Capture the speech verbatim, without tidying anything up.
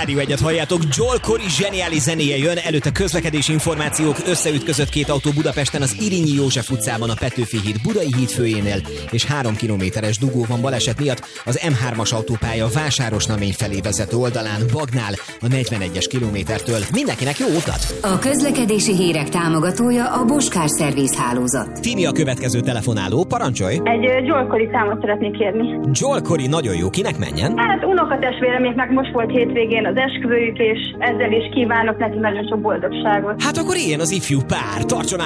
Rádió Egyet halljátok, Joel Corey zseniális zenéje jön, előtte közlekedési információk, összeütközött két autó Budapesten az Irínyi József utcában a Petőfi híd Budai híd főjénél, és három kilométeres dugó van baleset miatt az em hármas autópálya Vásárosnamény felé vezető oldalán, Bagnál, a negyvenegyes kilométertől. Mindenkinek jó utat! A közlekedési hírek támogatója a Boskár Szerviz hálózat. Tini a következő telefonáló, parancsolj! Egy Joel Corey számot szeretnék kérni. Joel Corey nagyon jó, kinek menjen? Hát unokatestvéreméknek most volt hétvégén az esküvőjük, és ezzel is kívánok neki nagyon sok boldogságot. Hát akkor ilyen az ifjú pár, tartson